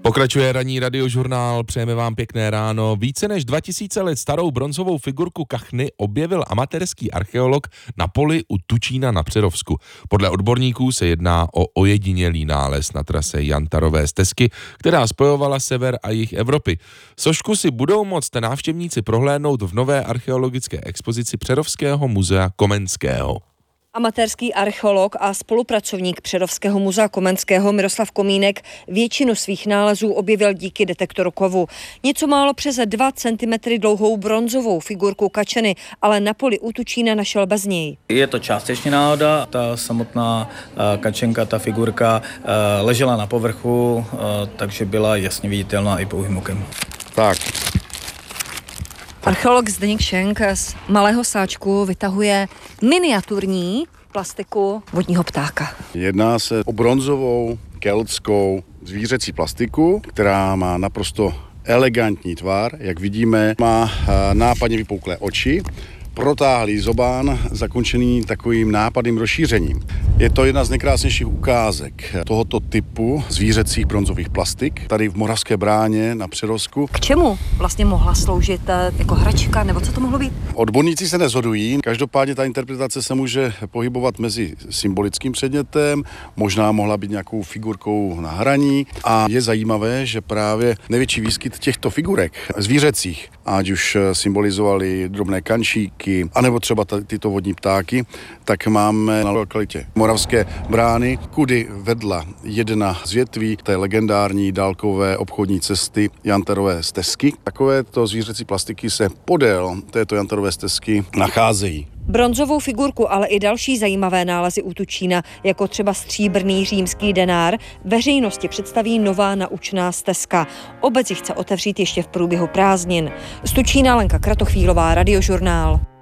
Pokračuje ranní radiožurnál, přejeme vám pěkné ráno. Více než 2000 let starou bronzovou figurku kachny objevil amatérský archeolog na poli u Tučína na Přerovsku. Podle odborníků se jedná o ojedinělý nález na trase Jantarové stezky, která spojovala sever a jih Evropy. Sošku si budou moct návštěvníci prohlédnout v nové archeologické expozici Přerovského muzea Komenského. Amatérský archeolog a spolupracovník Přerovského muzea Komenského Miroslav Komínek většinu svých nálezů objevil díky detektoru kovu. Něco málo přes 2 cm dlouhou bronzovou figurku kačeny, ale na poli u Tučína našel bez něj. Je to částečně náhoda, ta samotná kačenka, ta figurka ležela na povrchu, takže byla jasně viditelná i pouhým okem. Tak. Archeolog Zdeněk Šenk z malého sáčku vytahuje miniaturní plastiku vodního ptáka. Jedná se o bronzovou keltskou zvířecí plastiku, která má naprosto elegantní tvar. Jak vidíme, má nápadně vypouklé oči, protáhlý zobán, zakončený takovým nápadným rozšířením. Je to jedna z nejkrásnějších ukázek tohoto typu zvířecích bronzových plastik tady v Moravské Bráně na Přerovsku. K čemu vlastně mohla sloužit jako hračka, nebo co to mohlo být? Odborníci se neshodují, každopádně ta interpretace se může pohybovat mezi symbolickým předmětem, možná mohla být nějakou figurkou na hraní a je zajímavé, že právě největší výskyt těchto figurek zvířecích, ať už symbolizovali drobné kančíky, anebo třeba tyto vodní ptáky, tak máme na lokalitě Moravské Brány, kudy vedla jedna z větví té legendární dálkové obchodní cesty Jantarové stezky. Takovéto zvířecí plastiky se podél této Jantarové stezky nacházejí. Bronzovou figurku, ale i další zajímavé nálezy u Tučína, jako třeba stříbrný římský denár, veřejnosti představí nová naučná stezka. Obec ji chce otevřít ještě v průběhu prázdnin. Z Tučína Lenka Kratochvílová, Radiožurnál.